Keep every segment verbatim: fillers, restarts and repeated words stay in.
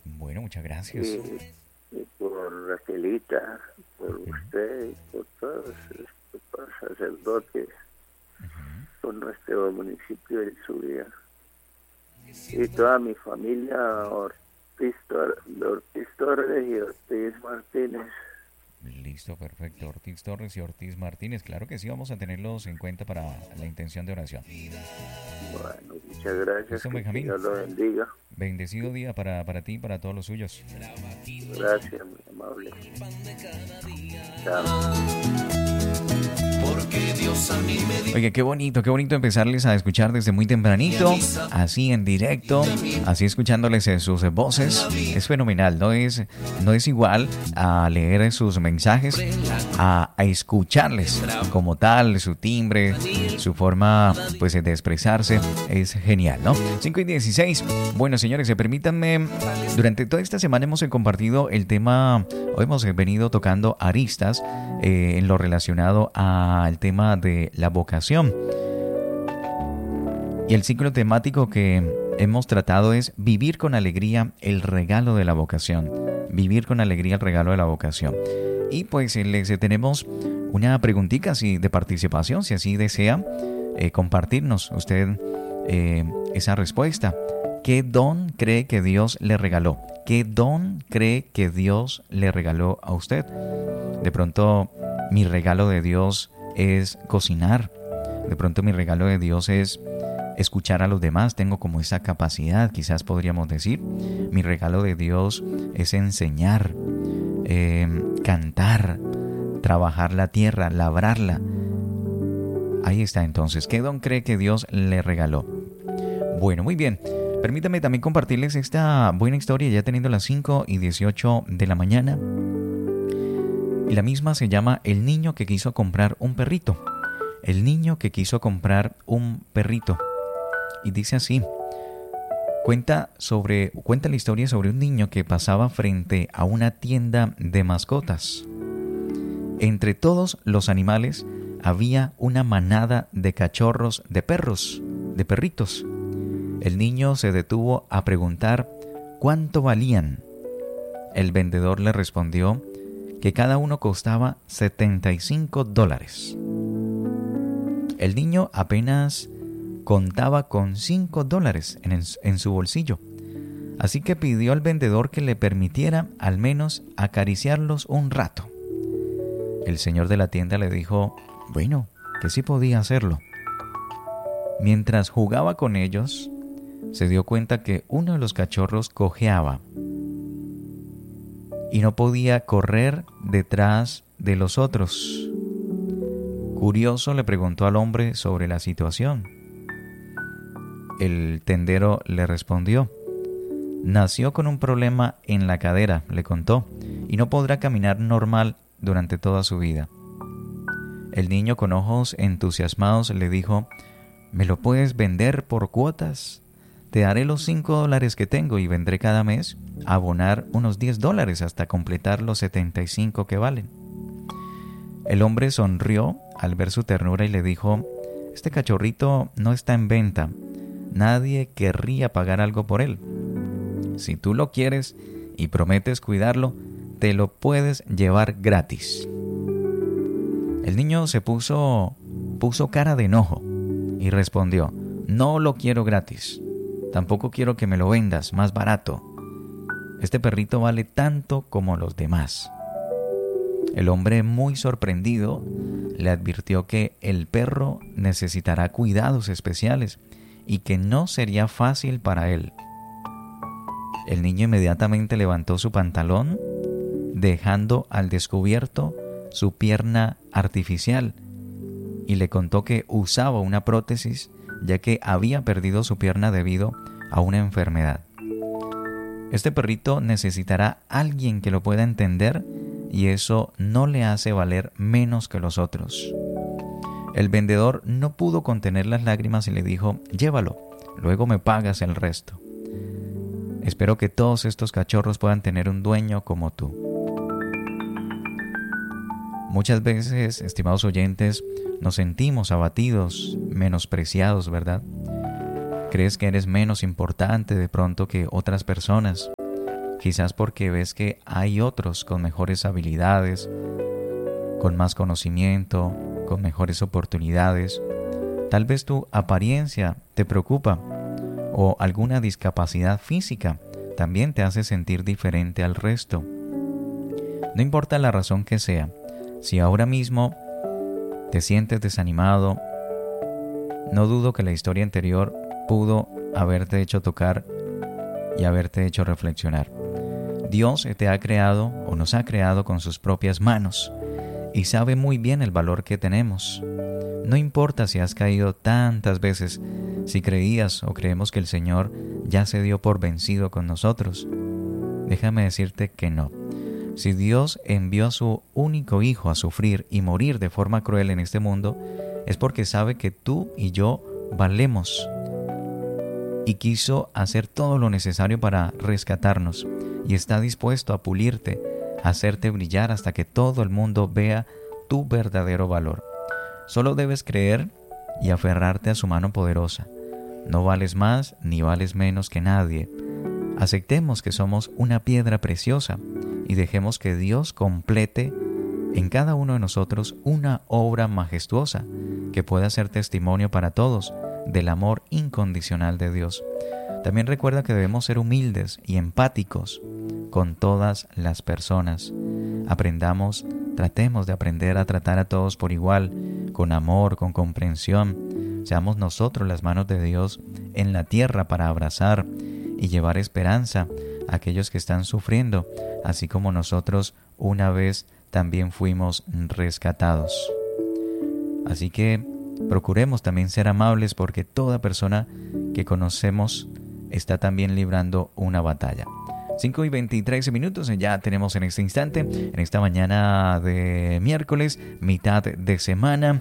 Bueno, muchas gracias. y, y por Raquelita, por Ujú, usted, y por todos los sacerdotes ujú. con nuestro municipio de Zulia y toda mi familia Ortiz, Tor- de Ortiz Torres y Ortiz Martínez. Listo, perfecto. Ortiz Torres y Ortiz Martínez. Claro que sí, vamos a tenerlos en cuenta para la intención de oración. Bueno, muchas gracias, Listo, que el Benjamín. Señor lo bendiga. Bendecido día para, para ti y para todos los suyos. Gracias, muy amable. Chao. Porque Dios a mí me dio Oye, qué bonito, qué bonito empezarles a escuchar desde muy tempranito, así en directo, así escuchándoles en sus voces. Es fenomenal, no es, no es igual a leer sus mensajes, a, a escucharles como tal, su timbre, su forma pues de expresarse, es genial, ¿no? cinco y dieciséis. Bueno, señores, permítanme, durante toda esta semana hemos compartido el tema, hoy hemos venido tocando aristas eh, en lo relacionado al tema de la vocación. Y el ciclo temático que hemos tratado es vivir con alegría el regalo de la vocación. Vivir con alegría el regalo de la vocación. Y pues les tenemos una preguntita si, de participación, si así desea eh, compartirnos usted eh, esa respuesta. ¿Qué don cree que Dios le regaló? ¿Qué don cree que Dios le regaló a usted? De pronto, mi regalo de Dios es cocinar. De pronto, mi regalo de Dios es escuchar a los demás. Tengo como esa capacidad, quizás podríamos decir. Mi regalo de Dios es enseñar, eh, cantar, trabajar la tierra, labrarla. Ahí está entonces. ¿Qué don cree que Dios le regaló? Bueno, muy bien. Permítame también compartirles esta buena historia ya teniendo las cinco y dieciocho de la mañana. Y la misma se llama El niño que quiso comprar un perrito. El niño que quiso comprar un perrito. Y dice así. Cuenta, sobre, cuenta la historia sobre un niño que pasaba frente a una tienda de mascotas. Entre todos los animales había una manada de cachorros de perros, de perritos. El niño se detuvo a preguntar cuánto valían. El vendedor le respondió que cada uno costaba setenta y cinco dólares. El niño apenas contaba con cinco dólares en, el, en su bolsillo, así que pidió al vendedor que le permitiera al menos acariciarlos un rato. El señor de la tienda le dijo, bueno, que sí podía hacerlo. Mientras jugaba con ellos, se dio cuenta que uno de los cachorros cojeaba y no podía correr detrás de los otros. Curioso, le preguntó al hombre sobre la situación. El tendero le respondió, nació con un problema en la cadera, le contó, y no podrá caminar normal durante toda su vida. El niño con ojos entusiasmados le dijo, ¿me lo puedes vender por cuotas? Te daré los cinco dólares que tengo y vendré cada mes a abonar unos diez dólares hasta completar los setenta y cinco que valen. El hombre sonrió al ver su ternura y le dijo, este cachorrito no está en venta. Nadie querría pagar algo por él. Si tú lo quieres y prometes cuidarlo, te lo puedes llevar gratis. El niño se puso, puso cara de enojo y respondió, no lo quiero gratis. Tampoco quiero que me lo vendas más barato. Este perrito vale tanto como los demás. El hombre, muy sorprendido, le advirtió que el perro necesitará cuidados especiales y que no sería fácil para él. El niño inmediatamente levantó su pantalón, dejando al descubierto su pierna artificial, y le contó que usaba una prótesis ya que había perdido su pierna debido a una enfermedad. Este perrito necesitará a alguien que lo pueda entender y eso no le hace valer menos que los otros. El vendedor no pudo contener las lágrimas y le dijo, llévalo, luego me pagas el resto. Espero que todos estos cachorros puedan tener un dueño como tú. Muchas veces, estimados oyentes, nos sentimos abatidos, menospreciados, ¿verdad? ¿Crees que eres menos importante de pronto que otras personas? quizás porque ves que hay otros con mejores habilidades, con más conocimiento, con mejores oportunidades. Tal vez tu apariencia te preocupa o alguna discapacidad física también te hace sentir diferente al resto. No importa la razón que sea, si ahora mismo te sientes desanimado, no dudo que la historia anterior pudo haberte hecho tocar y haberte hecho reflexionar. Dios te ha creado o nos ha creado con sus propias manos y sabe muy bien el valor que tenemos. No importa si has caído tantas veces, si creías o creemos que el Señor ya se dio por vencido con nosotros. Déjame decirte que no. Si Dios envió a su único Hijo a sufrir y morir de forma cruel en este mundo, es porque sabe que tú y yo valemos y quiso hacer todo lo necesario para rescatarnos y está dispuesto a pulirte, a hacerte brillar hasta que todo el mundo vea tu verdadero valor. Solo debes creer y aferrarte a su mano poderosa. No vales más ni vales menos que nadie. Aceptemos que somos una piedra preciosa y dejemos que Dios complete en cada uno de nosotros una obra majestuosa que pueda ser testimonio para todos del amor incondicional de Dios. También recuerda que debemos ser humildes y empáticos con todas las personas. Aprendamos, tratemos de aprender a tratar a todos por igual, con amor, con comprensión. Seamos nosotros las manos de Dios en la tierra para abrazar y llevar esperanza a aquellos que están sufriendo, así como nosotros una vez también fuimos rescatados. Así que procuremos también ser amables porque toda persona que conocemos está también librando una batalla. cinco y veintitrés minutos ya tenemos en este instante, en esta mañana de miércoles, mitad de semana.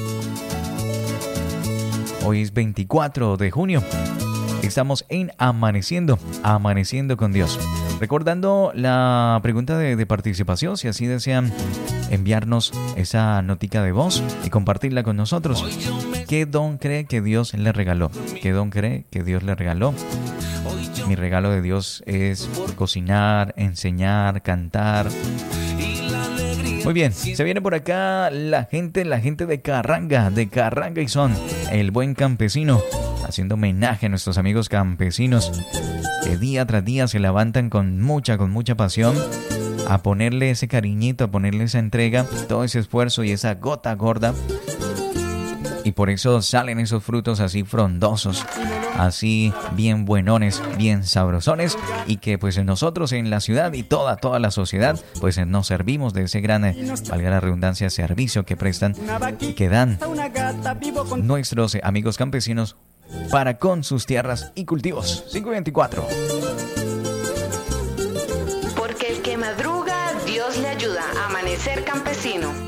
Hoy es veinticuatro de junio. Estamos en Amaneciendo, Amaneciendo con Dios. Recordando la pregunta de, de participación, si así desean enviarnos esa notica de voz y compartirla con nosotros. ¿Qué don cree que Dios le regaló? ¿Qué don cree que Dios le regaló? Mi regalo de Dios es cocinar, enseñar, cantar. Muy bien, se viene por acá la gente, la gente de Carranga, de Carranga y Son, el buen campesino, haciendo homenaje a nuestros amigos campesinos que día tras día se levantan con mucha, con mucha pasión a ponerle ese cariñito, a ponerle esa entrega, todo ese esfuerzo y esa gota gorda. Y por eso salen esos frutos así frondosos, así bien buenones, bien sabrosones, y que pues nosotros en la ciudad y toda, toda la sociedad, pues nos servimos de ese gran, eh, valga la redundancia, servicio que prestan y que dan nuestros amigos campesinos para con sus tierras y cultivos. cinco y veinticuatro. Porque el que madruga, Dios le ayuda. Amanecer campesino.